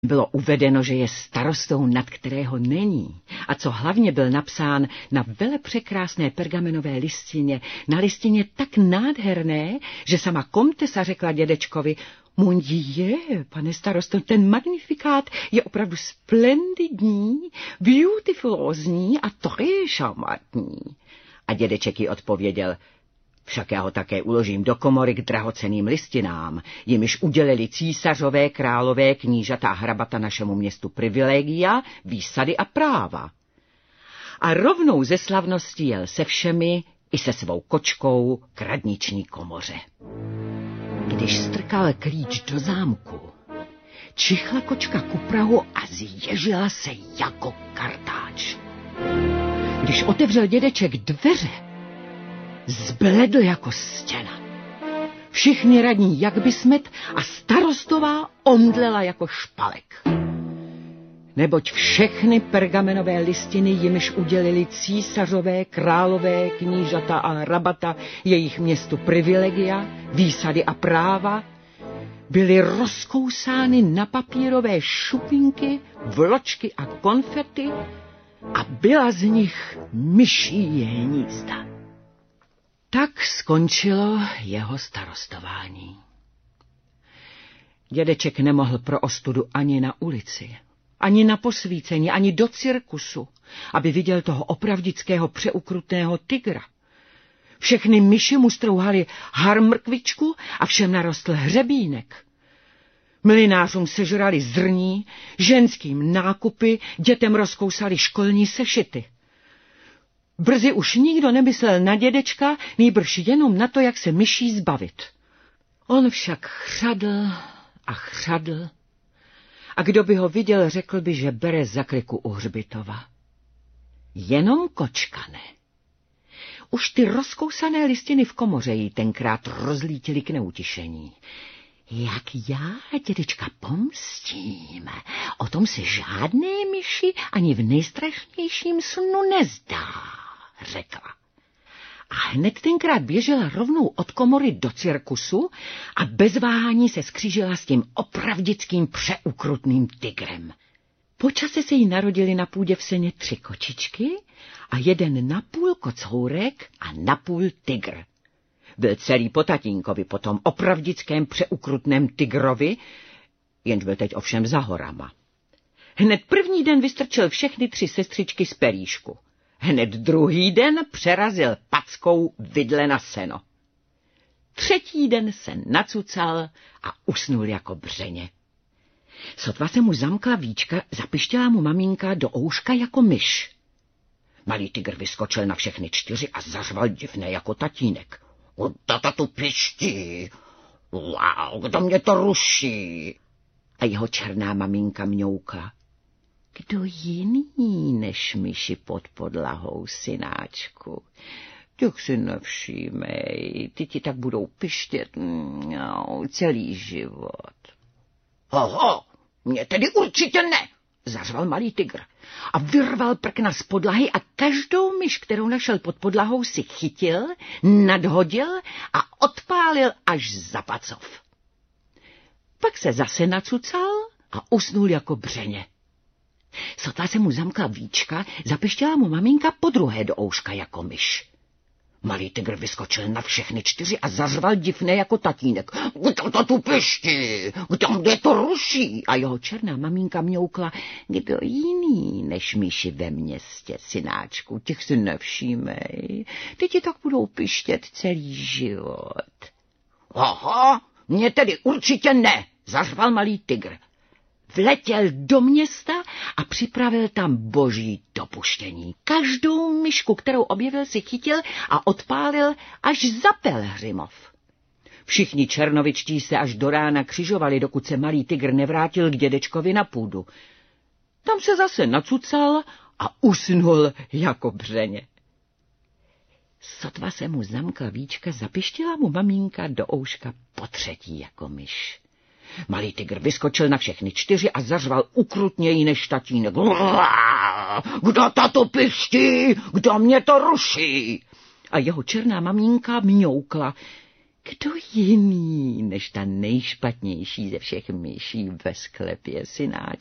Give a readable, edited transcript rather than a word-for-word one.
bylo uvedeno, že je starostou, nad kterého není. A co hlavně byl napsán na velepřekrásné pergamenové listině, na listině tak nádherné, že sama komtesa řekla dědečkovi: Mon Dieu, pane starosto, ten magnifikát je opravdu splendidní, beautifulózní a très charmantní. A dědeček jí odpověděl: Však já ho také uložím do komory k drahocenným listinám, jimiž udělili císařové, králové, knížata a hrabata našemu městu privilegia, výsady a práva. A rovnou ze slavnosti jel se všemi i se svou kočkou k radniční komoře. Když strkal klíč do zámku, čichla kočka ku prahu a zježila se jako kartáč. Když otevřel dědeček dveře, zbledl jako stěna. Všichni radní jak by smet a starostová omdlela jako špalek. Neboť všechny pergamenové listiny, jimiž udělili císařové, králové, knížata a hrabata jejich městu privilegia, výsady a práva, byly rozkousány na papírové šupinky, vločky a konfety a byla z nich myší hnízda. Tak skončilo jeho starostování. Dědeček nemohl pro ostudu ani na ulici, ani na posvícení, ani do cirkusu, aby viděl toho opravdického přeukrutného tygra. Všechny myši mu strouhaly harmrkvičku a všem narostl hřebínek. Mlynářům sežrali zrní, ženským nákupy, dětem rozkousali školní sešity. Brzy už nikdo nemyslel na dědečka, nýbrž jenom na to, jak se myší zbavit. On však chřadl a chřadl, a kdo by ho viděl, řekl by, že bere zakliku u hřbitova. Jenom kočka ne. Už ty rozkousané listiny v komoře jí tenkrát rozlítily k neutišení. Jak já dědečka pomstím, o tom se žádné myši ani v nejstrašnějším snu nezdá, řekla. A hned tenkrát běžela rovnou od komory do cirkusu a bez váhání se skřížila s tím opravdickým přeukrutným tygrem. Po čase se jí narodili na půdě v seně 3 kočičky a jeden napůl kocourek a napůl tygr. Byl celý po tatínkovi, po tom opravdickém přeukrutném tygrovi, jenž byl teď ovšem za horama. Hned první den vystrčil všechny 3 sestřičky z pelíšku. Hned druhý den přerazil packou vidle na seno. Třetí den se nacucal a usnul jako břeně. Sotva se mu zamkla víčka, zapištěla mu maminka do ouška jako myš. Malý tygr vyskočil na všechny 4 a zařval divné jako tatínek. Tata tu piští, wow, kdo mě to ruší? A jeho černá maminka mňoukla. Kdo jiný než myši pod podlahou, synáčku? Těch si nevšímej, ty ti tak budou pištět celý život. Ho, mě tedy určitě ne, zařval malý tygr a vyrval prkna z podlahy a každou myš, kterou našel pod podlahou, si chytil, nadhodil a odpálil až za pacov. Pak se zase nacucal a usnul jako břeně. Sotva se mu zamkla víčka, zapištěla mu maminka podruhé do ouška jako myš. Malý tygr vyskočil na všechny 4 a zařval divné jako tatínek. Kdo to tu piští? Kde to ruší? A jeho černá maminka mňoukla. Kdo jiný než myši ve městě, synáčku? Těch si nevšímej. Ty ti tak budou pištět celý život. Aha, mě tedy určitě ne, zařval malý tygr. Vletěl do města a připravil tam boží dopuštění. Každou myšku, kterou objevil, si chytil a odpálil až za Pelhřimov. Všichni černovičtí se až do rána křižovali, dokud se malý tygr nevrátil k dědečkovi na půdu. Tam se zase nacucal a usnul jako břeně. Sotva se mu zamkla víčka, zapištila mu maminka do ouška potřetí jako myš. Malý tygr vyskočil na všechny 4 a zařval ukrutněji než tatínek. Kdo tato piští? Kdo mě to ruší? A jeho černá maminka mňoukla. Kdo jiný než ta nejšpatnější ze všech myší ve sklepě, synáčku?